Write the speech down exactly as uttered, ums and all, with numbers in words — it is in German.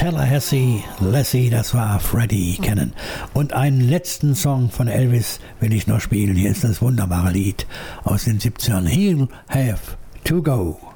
Tallahassee, Lassie, das war Freddie kennen. Und einen letzten Song von Elvis will ich noch spielen. Hier ist das wunderbare Lied aus den siebzigern. He'll have to go.